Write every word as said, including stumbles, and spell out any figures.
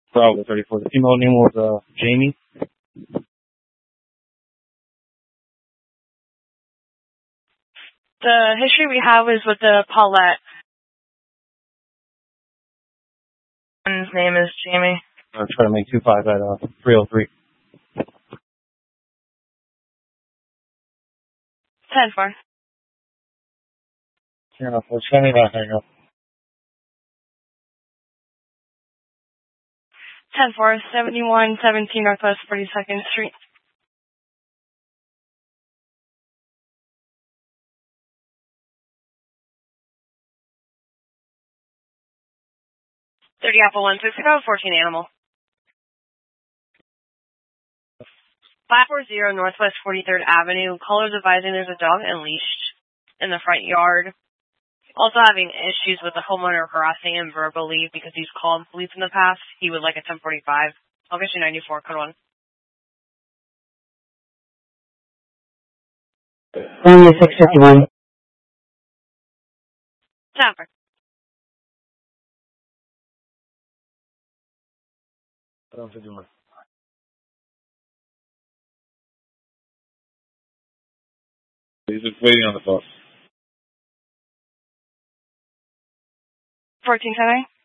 Bravo thirty-four. The female name was uh, Jamie. The history we have is with the Paulette. His name is Jamie. I'm trying to make two five at uh, three oh three. ten four. Yeah, well, send me that hang up. ten four, seventy-one seventeen Northwest forty-second Street. thirty Apple one six zero, fourteen Animal. five forty Northwest forty-third Avenue. Callers advising there's a dog unleashed in the front yard. Also having issues with the homeowner harassing him verbally because he's called police in the past. He would like a ten forty-five. I'll get you ninety-four, code one. Columbia six fifty-one. Tapper. He's just waiting on the phone. fourteen ten.